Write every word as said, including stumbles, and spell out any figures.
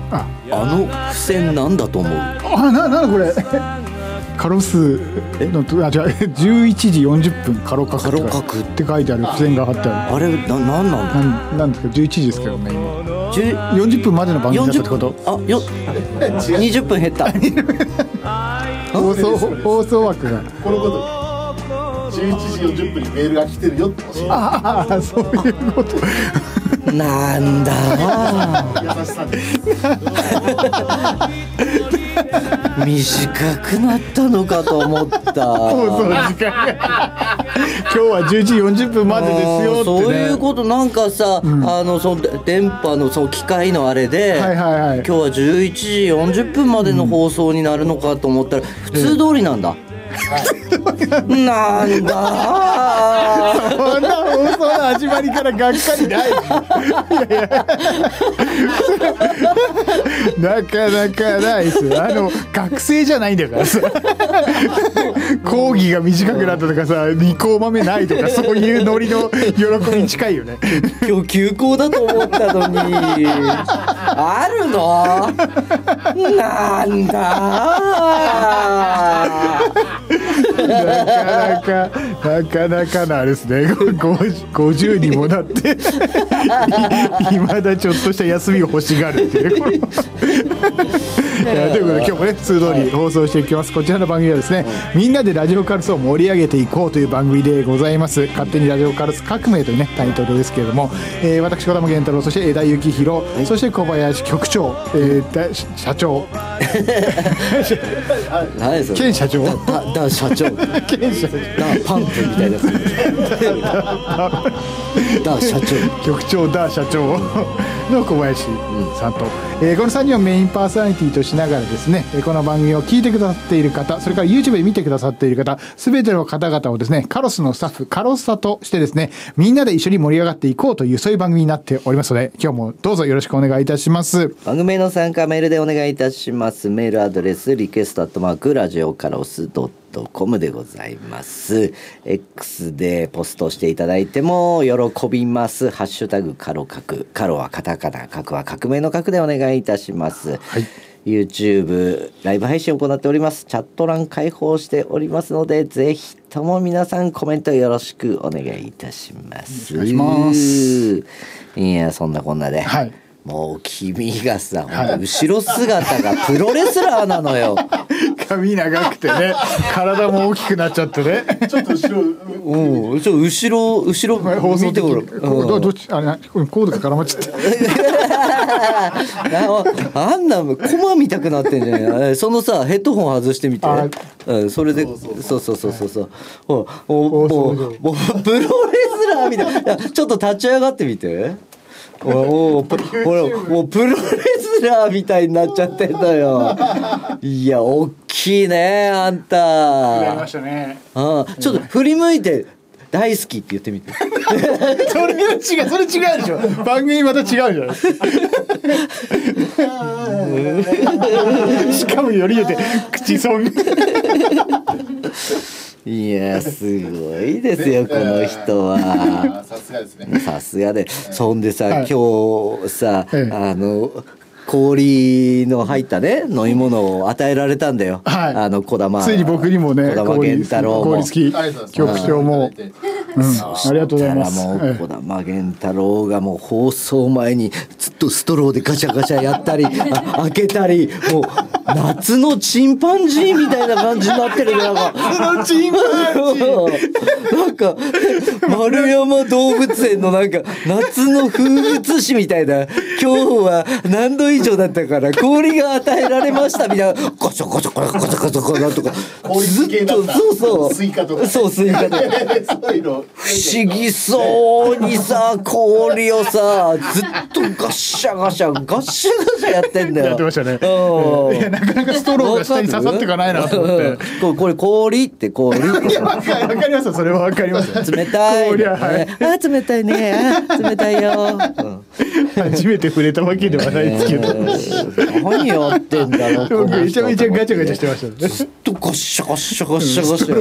あの付箋なんだと思う？ あ、な、なんだこれカロスのあ、じゃあじゅういちじよんじゅっぷんカロカクカロカクって書いてある付箋が貼ってある。 あれな、なんなんだ？ なんなんですか、じゅういちじですけどね今。よんじゅっぷんまでの番組だったってこと？ あ、よにじゅっぷん減った放送放送枠がこのことじゅういちじよんじゅっぷんにメールが来てるよって教えて。 ああ、そういうことなんだ優しさで短くなったのかと思った放送時間が今日はじゅういちじよんじゅっぷんまでですよってね。 そういうこと。なんかさ、うん、あのその電波のその機械のあれで、 はいはいはい、 今日はじゅういちじよんじゅっぷんまでの放送になるのかと思ったら、うん、普通通りなんだ、なんだそんな放送の始まりからがっかりないいやいやなかなかないです。あの学生じゃないんだからさ講義が短くなったとかさ、二校豆ないとか、そういうノリの喜びに近いよね。 今日休校だと思ったのにあるのなんだなかなかなかなかなですね。ごじゅうにもなっていまだちょっとした休みを欲しがるっていういや、ということで今日もね普通通り放送していきます。こちらの番組はですね、みんなでラジオカルスを盛り上げていこうという番組でございます。勝手にラジオカルス革命というねタイトルですけれども、えー、私小玉源太郎、そして枝幸宏、そして小林局長、えー、だ社長何それ、 県社長だだ社長県社長だパンプみたいなだ社長局長だ社長の小林さんと、うん、えー、このさんにんをメインパーソナリティとしながらですね、この番組を聞いてくださっている方、それから YouTube で見てくださっている方、すべての方々をですね、カロスのスタッフ、カロスタとしてですね、みんなで一緒に盛り上がっていこうという、そういう番組になっておりますので、今日もどうぞよろしくお願いいたします。 番組への参加メールでお願いいたします。メールアドレスリクエストアットマークラジオカロスドットコムでございます。 X でポストしていただいても喜びます。ハッシュタグカロカク、カロはカタカナ、カクは革命のカクでお願いいたします。はい、YouTube ライブ配信を行っております。チャット欄開放しておりますので、ぜひとも皆さんコメントよろしくお願いいたします。 お願いします。 いや、そんなこんなで、はい、もう君がさ、はい、後ろ姿がプロレスラーなのよ。 髪長くてね、体も大きくなっちゃってね。ちょっと後ろ、 うん、ちょ後ろ後ろ見てごらん。 どどっちあれコードが絡まっちゃって。 あ, あんなコマ見たくなってんじゃない。そのさヘッドホン外してみて。うん、それでそうそうそうそうそう。ほらもうもうもうプロレスラーみたいな。ちょっと立ち上がってみて。おお、ほらもうプロレスラーみたいになっちゃってんだよ。いや大きいねあんた。 やりましたね。 ああ、ちょっと振り向いて大好きって言ってみて。 それは違う、それ違うでしょ。番組また違うじゃない。しかもより言うて口ソン。 いやすごいですよこの人は。 さすがですね。 さすがで、そんでさ、はい、今日さ、 はい、 あの氷の入ったね飲み物を与えられたんだよ。はい、あの小玉。 ついに僕にもね、 小玉源太郎も氷付き局長も。うん、ありがとうございます。 もう小玉源太郎がもう放送前にずっとストローでガチャガチャやったり開けたり、もう夏のチンパンジーみたいな感じになってる。なんか夏のチンパンジーなんか丸山動物園のなんか夏の風物詩みたいな、今日は何度以上だったから氷が与えられましたみたいな、ガチャガチャガチャガチャガチャガチャとかずっと、そうそうスイカとかそうスイカとかそういうの不思議そうにさ氷をさずっとガッシャガシャガッシャガシャやってんだよ。 やってましたね。いやなかなかストローが下に刺さっていかないなと思って。 これ氷って氷って。 いやわかりますよ、それはわかりますよ。 冷たい。 氷ははい。 あ冷たいね。あ冷たいよ。 初めて触れたわけではないですけど。 何やってんだろう。 めちゃめちゃガチャガチャしてましたね。 ずっとガッシャガシャガシャガシャ。